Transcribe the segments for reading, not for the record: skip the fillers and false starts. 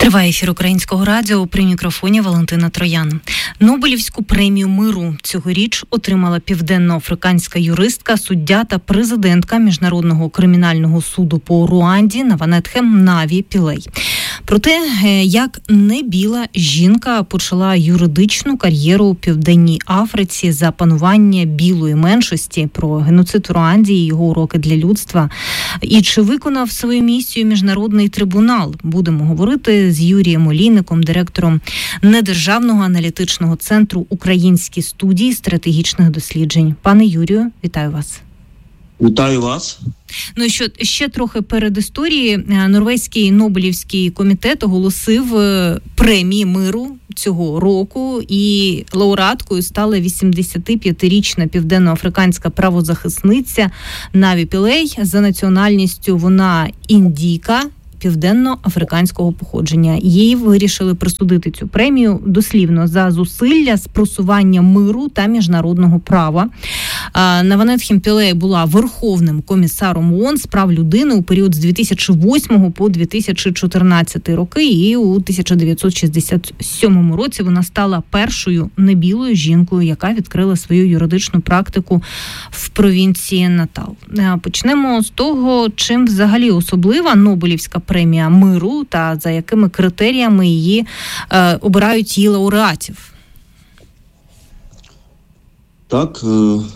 Триває ефір Українського радіо, при мікрофоні Валентина Троян. Нобелівську премію миру цьогоріч отримала південноафриканська юристка, суддя та президентка Міжнародного кримінального суду по Руанді Наванетхем Наві Пілей. Про те, як небіла жінка почала юридичну кар'єру у Південній Африці за панування білої меншості, про геноцид у Руанді і його уроки для людства, і чи виконав свою місію Міжнародний трибунал, будемо говорити з Юрієм Олійником, директором Недержавного аналітичного центру «Українські студії стратегічних досліджень». Пане Юрію, вітаю вас. Вітаю вас. Ну і ще трохи перед історії. Норвезький Нобелівський комітет оголосив премії миру цього року, і лауреаткою стала 85-річна південноафриканська правозахисниця Наві Пілей. За національністю вона індійка південно-африканського походження. Їй вирішили присудити цю премію дослівно за зусилля з просування миру та міжнародного права. Наванетхем Пілей була Верховним комісаром ООН з прав людини у період з 2008 по 2014 роки, і у 1967 році вона стала першою небілою жінкою, яка відкрила свою юридичну практику в провінції Натал. Почнемо з того, чим взагалі особлива Нобелівська премія миру та за якими критеріями її обирають її лауреатів. Так.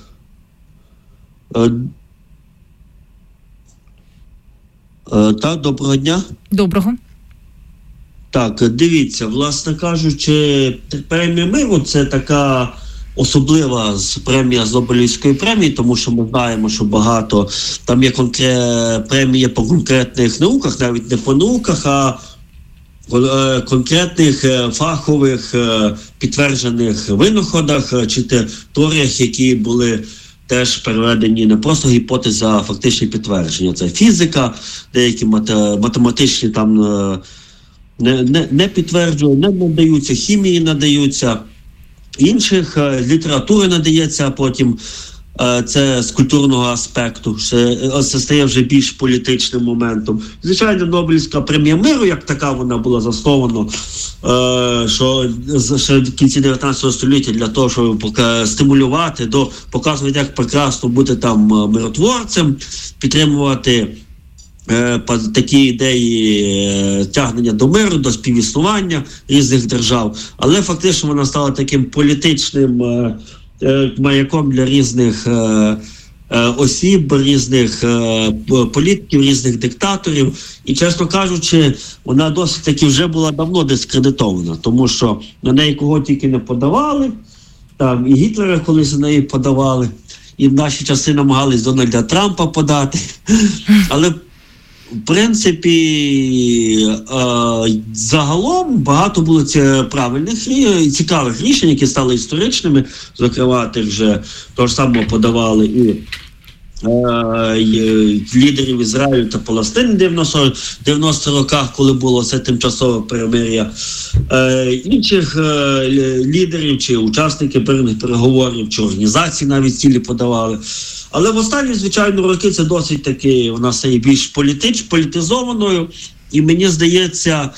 Так, доброго дня. Доброго. Так, дивіться, власне кажучи, премія миру – це така особлива премія з Нобелівської премії, тому що ми знаємо, що багато там є премії по конкретних науках, навіть не по науках, а конкретних фахових підтверджених винаходах чи теоріях, які були теж переведені не просто гіпотези, а фактичні підтвердження. Це фізика, деякі математичні там не підтверджують, не надаються, хімії надаються, інших літератури надається, а потім це з культурного аспекту, це стає вже більш політичним моментом. Звичайно, Нобелівська премія миру, як така, вона була заснована що ще в кінці 19 століття для того, щоб стимулювати, показувати, як прекрасно бути там миротворцем, підтримувати такі ідеї тягнення до миру, до співіснування різних держав. Але фактично вона стала таким політичним маяком для різних осіб, різних політиків, різних диктаторів. І, чесно кажучи, вона досить таки вже була давно дискредитована, тому що на неї кого тільки не подавали, там і Гітлера колись на неї подавали, і в наші часи намагались Дональда Трампа подати. Але в принципі, загалом багато було правильних і цікавих рішень, які стали історичними. Зокрема, того ж самого подавали і лідерів Ізраїлю та Палестини в 90 роках, коли було це тимчасове перемир'я. Інших лідерів чи учасників переговорів, чи організацій навіть цілі подавали. Але в останні, звичайно, роки це досить таки, вона стає більш політизованою. І мені здається,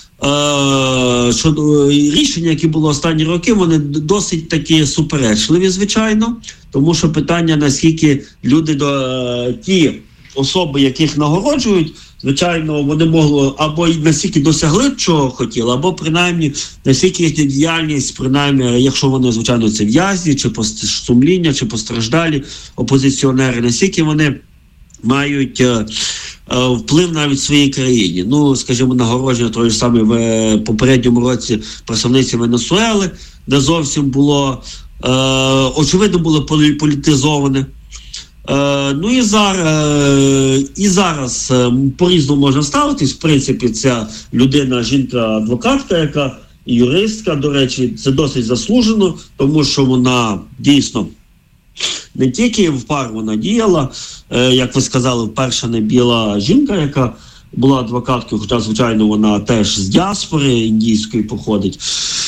що рішення, які були останні роки, вони досить таки суперечливі, звичайно. Тому що питання, наскільки люди, ті особи, яких нагороджують, звичайно, вони могли або настільки досягли, чого хотіли, або принаймні настільки їхня діяльність, принаймні, якщо вони, звичайно, це в'язні, чи сумління, чи постраждалі опозиціонери, настільки вони мають вплив навіть в своїй країні. Ну, скажімо, нагородження того ж саме в попередньому році представниці Венесуели, де зовсім було, очевидно, було політизоване. Ну і зараз по-різному можна ставитись. В принципі, ця людина, жінка-адвокатка, яка юристка, до речі, це досить заслужено, тому що вона дійсно не тільки в пар вона діяла, як ви сказали, вперше не біла жінка, яка була адвокаткою, хоча, звичайно, вона теж з діаспори індійської походить.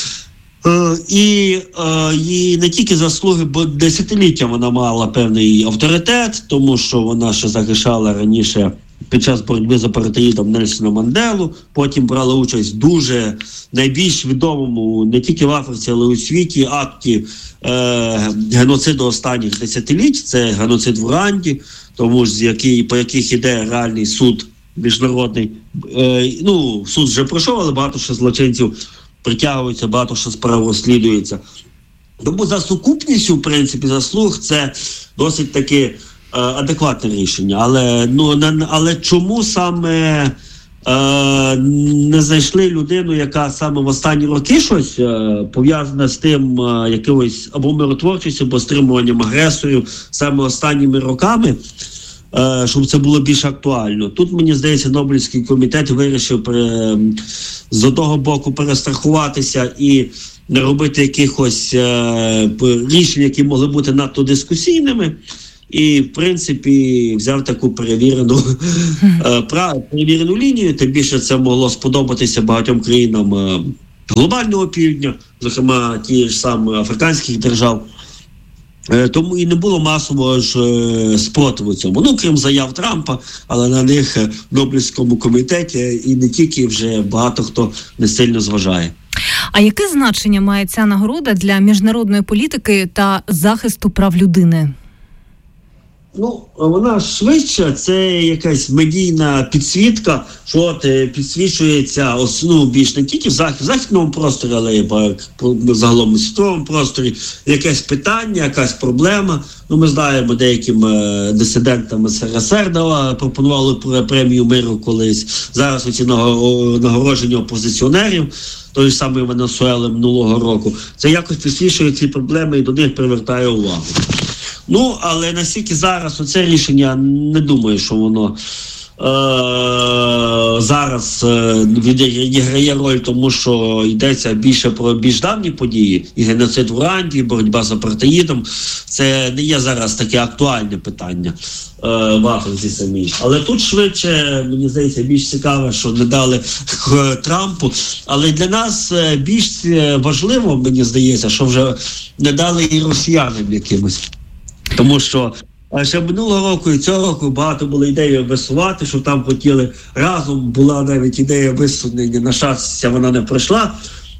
І не тільки заслуги, бо десятиліття вона мала певний авторитет, тому що вона ще захищала раніше під час боротьби з апартеїдом Нельсона Манделу, потім брали участь в дуже найбільш відомому не тільки в Африці, але й у світі акті геноциду останніх десятиліть, це геноцид в Руанді, тому ж по яких іде реальний суд міжнародний. Суд вже пройшов, але багато що злочинців притягуються, багато що справ розслідується. Тому за сукупністю, в принципі, заслуг це досить таки адекватне рішення. Але чому саме не знайшли людину, яка саме в останні роки щось пов'язане з тим якимось або миротворчістю, або стримуванням агресорів саме останніми роками, щоб це було більш актуально. Тут, мені здається, Нобелівський комітет вирішив з одного боку перестрахуватися і не робити якихось рішень, які могли бути надто дискусійними. І, в принципі, взяв таку перевірену лінію, тим більше це могло сподобатися багатьом країнам глобального півдня, зокрема ті ж самі африканських держав. Тому і не було масового ж спротиву цьому. Крім заяв Трампа, але на них в Нобелівському комітеті і не тільки вже багато хто не сильно зважає. А яке значення має ця нагорода для міжнародної політики та захисту прав людини? Вона швидше, це якась медійна підсвітка, що підсвічується більш не тільки в західному просторі, але й загалом у світовому просторі. Якесь питання, якась проблема. Ми знаємо, деяким дисидентам СРСР пропонували премію миру колись. Зараз оці нагородження опозиціонерів, той ж самий Венесуели минулого року. Це якось підсвічує ці проблеми і до них привертає увагу. Але наскільки зараз оце рішення, не думаю, що воно зараз відіграє роль, тому що йдеться більше про більш давні події. І геноцид в Руанді, і боротьба з апартеїдом. Це не є зараз таке актуальне питання в Африці самій. Але тут швидше, мені здається, більш цікаве, що не дали Трампу. Але для нас більш важливо, мені здається, що вже не дали і росіянам якимось. Тому що ще минулого року і цього року багато було ідеї висувати, що там хотіли разом, була навіть ідея висунення, на щастя вона не пройшла,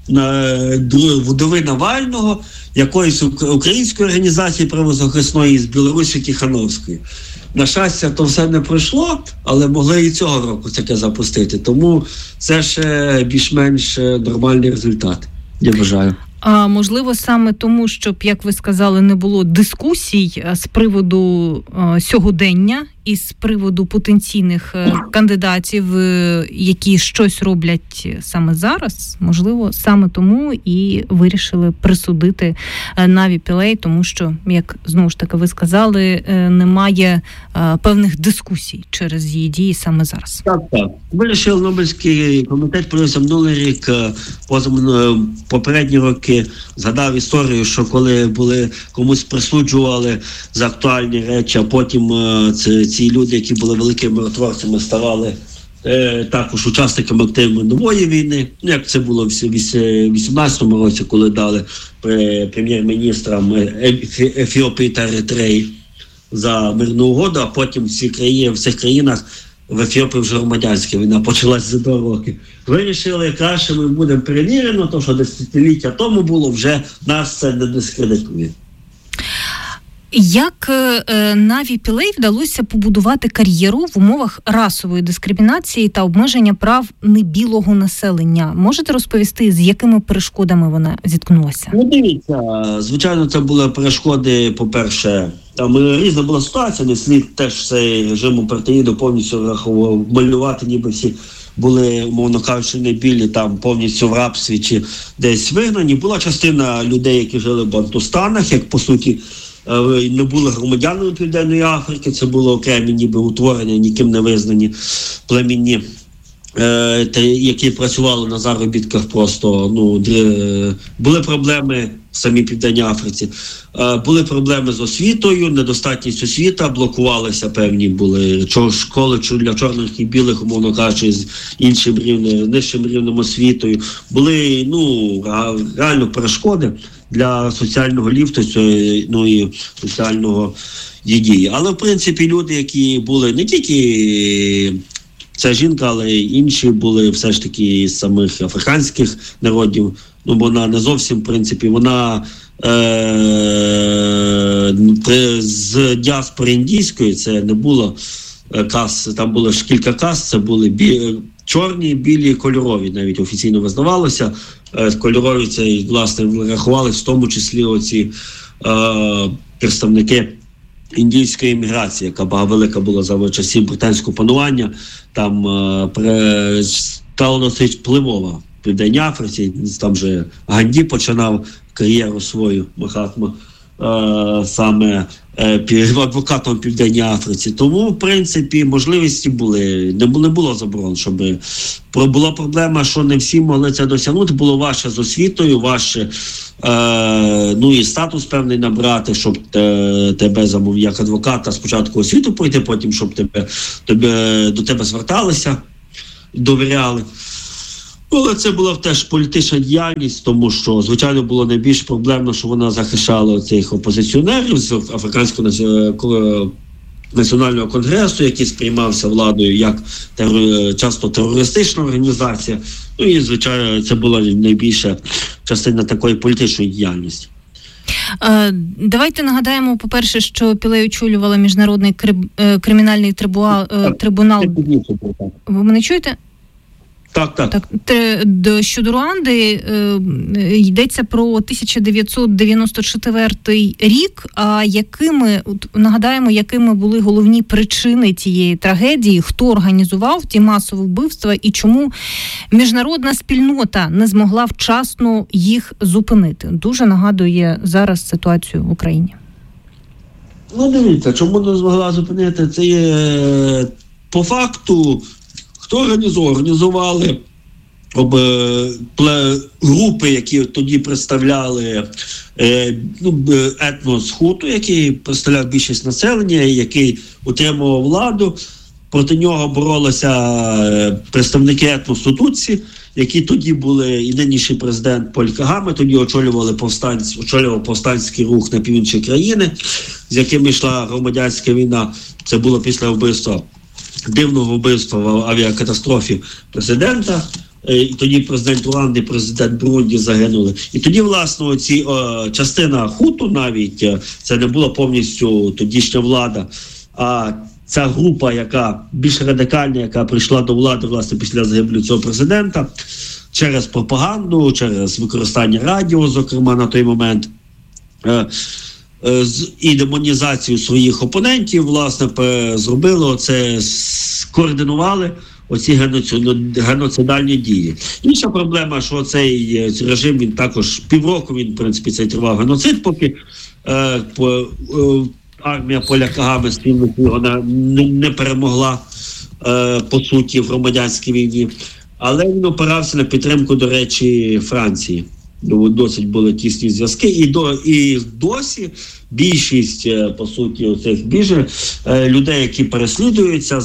вдови Навального, якоїсь української організації правозахисної з Білорусі Тихановської. На щастя, то все не пройшло, але могли і цього року таке запустити. Тому це ще більш-менш нормальний результат, я вважаю. А можливо, саме тому, щоб, як ви сказали, не було дискусій з приводу сьогодення і з приводу потенційних кандидатів, які щось роблять саме зараз, можливо, саме тому і вирішили присудити Наві Пілей, тому що, як знову ж таки ви сказали, немає певних дискусій через її дії саме зараз. Так. Вирішив Нобелівський комітет, подивився минулий рік, попередні роки, згадав історію, що коли комусь присуджували за актуальні речі, а потім ці люди, які були великими миротворцями, ставали також учасниками активної нової війни. Як це було в 2018 році, коли дали прем'єр-міністрам Ефіопії та Еритреї за мирну угоду, а потім в цих країнах в Ефіопії вже громадянська війна почалась за 2 роки. Вирішили, краще ми будемо перевірено, тому що десятиліття тому було, вже нас це не дискредитує. Як Наві Пілей вдалося побудувати кар'єру в умовах расової дискримінації та обмеження прав небілого населення? Можете розповісти, з якими перешкодами вона зіткнулася? Дивіться, звичайно, це були перешкоди, по-перше, там різна була ситуація, не слід теж цей режим апартеїду повністю малювати, ніби всі були, умовно кажучи, не білі, там повністю в рабстві чи десь вигнані. Була частина людей, які жили в Бантустанах, як, по суті, не були громадянами Південної Африки, це було окремі ніби утворення, ніким не визнані племінні, які працювали на заробітках просто, були проблеми в самій Південній Африці. Були проблеми з освітою, недостатність освіти, блокувалися певні були школи для чорних і білих, умовно кажучи, з нижчим рівнем освітою. Були, реально перешкоди. для соціального ліфту, ну і соціального дії. Але, в принципі, люди, які були не тільки ця жінка, але й інші були все ж таки з самих африканських народів. Ну, бо вона не зовсім, в принципі, вона з діаспори індійської, це не було кас, там було ж кілька кас, це були чорні, білі, кольорові, навіть офіційно визнавалося. Кольорові це, власне, рахували в тому числі оці представники індійської еміграції, яка велика була за часів британського панування, там стала досить впливова в Південній Африці, там же Ганді починав кар'єру свою, Махатма, саме адвокатом в Південній Африці. Тому, в принципі, можливості були. Не було заборон, щоб була проблема, що не всі могли це досягнути. Було важче з освітою, важче ну і статус певний набрати, щоб тебе як адвоката спочатку освіту пройти, потім щоб до тебе зверталися, довіряли. Але це була теж політична діяльність, тому що, звичайно, було найбільш проблемно, що вона захищала цих опозиціонерів з Африканського національного конгресу, який сприймався владою як часто терористична організація. Ну і, звичайно, це була найбільша частина такої політичної діяльності. Давайте нагадаємо, по-перше, що Пілей очолювала Міжнародний кримінальний трибунал. Ви мене чуєте? Так. Щодо Руанди йдеться про 1994 рік. А нагадаємо, якими були головні причини цієї трагедії, хто організував ті масові вбивства і чому міжнародна спільнота не змогла вчасно їх зупинити? Дуже нагадує зараз ситуацію в Україні. Ну, дивіться, чому не змогла зупинити? Це є по факту. Хто організували групи, які тоді представляли етнос Хуту, який представляв більшість населення, який утримував владу. Проти нього боролися представники етносу Тутсі, які тоді були, і нинішній президент Поль Кагаме, тоді очолював повстанський рух на півночі країни, з яким йшла громадянська війна. Це було після дивного вбивства в авіакатастрофі президента. І тоді президент Руанди, президент Бурунді загинули. І тоді, власне, частина Хуту навіть, це не була повністю тодішня влада, а ця група, яка більш радикальна, яка прийшла до влади, власне, після загибелі цього президента, через пропаганду, через використання радіо, зокрема, на той момент, і демонізацію своїх опонентів, власне, зробили це, скоординували оці геноцидальні дії. Інша проблема, що цей режим, він також півроку, він, в принципі, цей тривав геноцид, поки армія Поля Кагаме спільно його не перемогла, по суті, в громадянській війні. Але він опирався на підтримку, до речі, Франції. Досить були тісні зв'язки. І досі більшість, по суті, цих людей, які переслідуються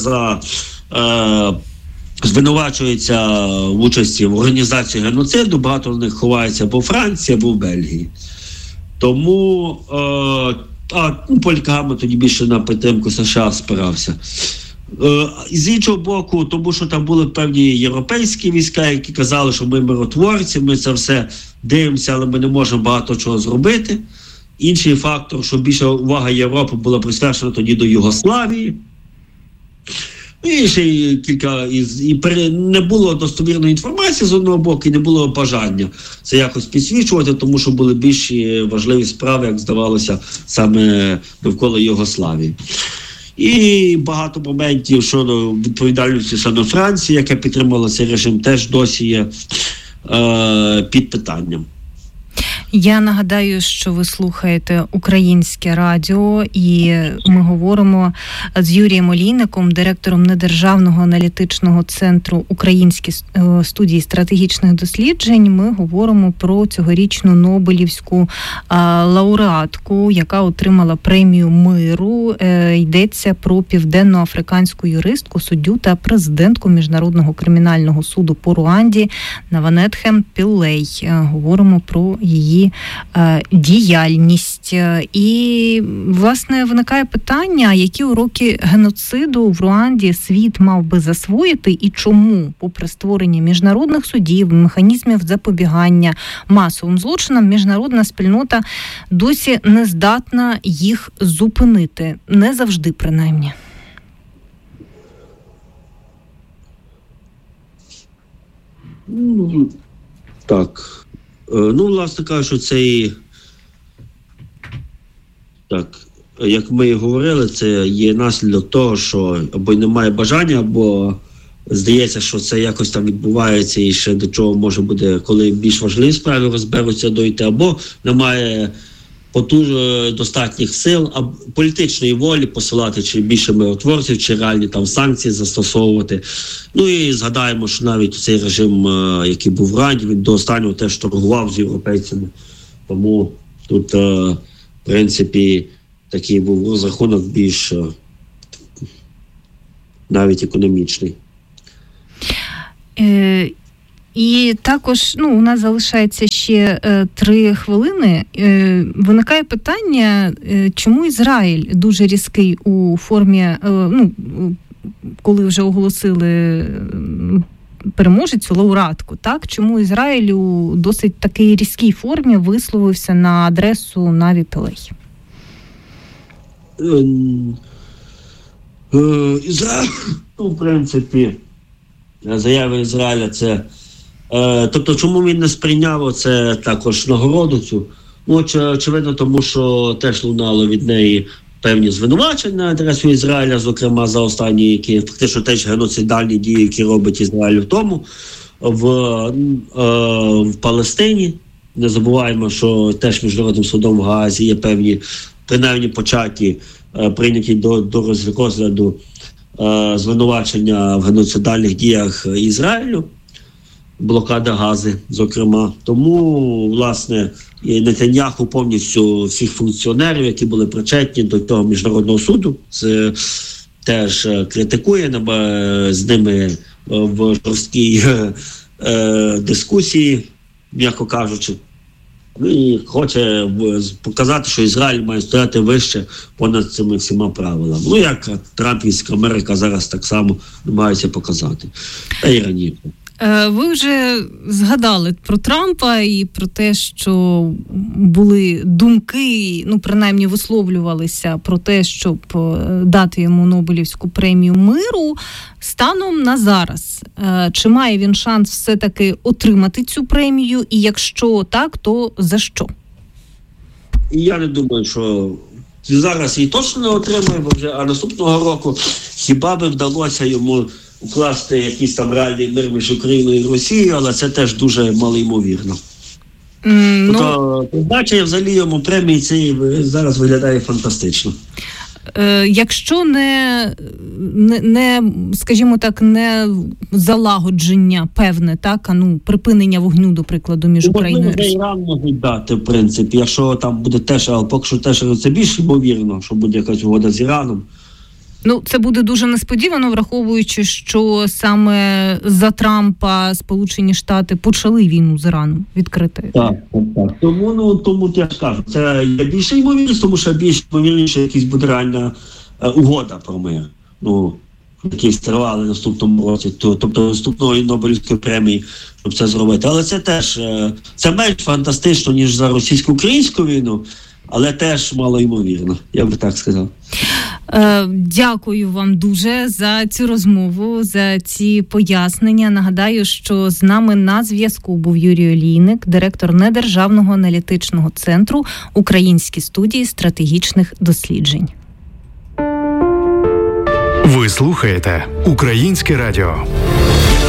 звинувачуються в участі в організації геноциду, багато з них ховаються або в Франції, або в Бельгії. Тому Поль Кагаме тоді більше на підтримку США спирався. З іншого боку, тому що там були певні європейські війська, які казали, що ми миротворці, ми це все дивимося, але ми не можемо багато чого зробити. Інший фактор, що більша увага Європи була присвячена тоді до Югославії. І ще не було достовірної інформації з одного боку, і не було бажання це якось підсвічувати, тому що були більш важливі справи, як здавалося, саме довкола Югославії. І багато моментів щодо відповідальності саме Франції, яка підтримувала цей режим, теж досі є під питанням. Я нагадаю, що ви слухаєте Українське радіо, і ми говоримо з Юрієм Олійником, директором недержавного аналітичного центру Українські студії стратегічних досліджень. Ми говоримо про цьогорічну Нобелівську лауреатку, яка отримала премію миру. Йдеться про південноафриканську юристку, суддю та президентку Міжнародного кримінального суду по Руанді Наванетхе Пілей. Говоримо про її її діяльність. І, власне, виникає питання, які уроки геноциду в Руанді світ мав би засвоїти і чому, попри створення міжнародних судів, механізмів запобігання масовим злочинам, міжнародна спільнота досі не здатна їх зупинити. Не завжди, принаймні. Так. Власне кажучи, це і так, як ми і говорили, це є наслідок того, що або немає бажання, або здається, що це якось там відбувається і ще до чого може буде, коли більш важливі справи розберуться, дойти, або немає достатніх сил, а політичної волі посилати чи більше миротворців, чи реальні там санкції застосовувати. І згадаємо, що навіть цей режим, який був в Руанді, він до останнього теж торгував з європейцями. Тому тут, в принципі, такий був розрахунок більш навіть економічний. І також, у нас залишається ще 3 хвилини. Виникає питання, чому Ізраїль дуже різкий у формі, коли вже оголосили переможецю, лауреатку, так? Чому Ізраїль у досить такій різкій формі висловився на адресу Наві Пілей? Ізраїль, в принципі, заяви Ізраїля це... Тобто, чому він не сприйняв це також нагороду цю? Очевидно, тому що теж лунало від неї певні звинувачення на адресу Ізраїля, зокрема за останні, які фактично теж геноцидальні дії, які робить Ізраїль в тому, в Палестині. Не забуваємо, що теж Міжнародним судом в Гаазі є певні, принаймні початі, прийняті до розгляду звинувачення в геноцидальних діях Ізраїлю. Блокада Гази, зокрема. Тому, власне, Нетаньяху повністю всіх функціонерів, які були причетні до того міжнародного суду, це теж критикує, з ними в жорсткій дискусії, м'яко кажучи. І хоче показати, що Ізраїль має стояти вище понад цими всіма правилами. Як Трампівська Америка зараз так само намагається показати. Та й раніше. Ви вже згадали про Трампа і про те, що були думки, принаймні висловлювалися про те, щоб дати йому Нобелівську премію миру. Станом на зараз, чи має він шанс все-таки отримати цю премію? І якщо так, то за що? Я не думаю, що зараз її точно не отримає, а наступного року хіба би вдалося йому укласти якийсь там реальний мир між Україною і Росією, але це теж дуже малоймовірно. Призначення взагалі йому премії цієї зараз виглядає фантастично. Якщо не, скажімо так, не залагодження певне, так, припинення вогню, до прикладу, між Україною і Росією. Іран можуть дати, в принципі, якщо там буде теж, але поки що теж це більш ймовірно, що буде якась угода з Іраном. Це буде дуже несподівано, враховуючи, що саме за Трампа Сполучені Штати почали війну з Іраном відкрити. Так. Тому я ж кажу, це є більше ймовірність, тому що більш ймовірніше якась буде реальна угода про мир. Які стривали наступному році, тобто наступної Нобелівської премії, щоб це зробити. Але це теж, це менш фантастично, ніж за російсько-українську війну, але теж малоймовірно, я би так сказав. Дякую вам дуже за цю розмову, за ці пояснення. Нагадаю, що з нами на зв'язку був Юрій Олійник, директор Недержавного аналітичного центру Української студії стратегічних досліджень. Ви слухаєте Українське радіо.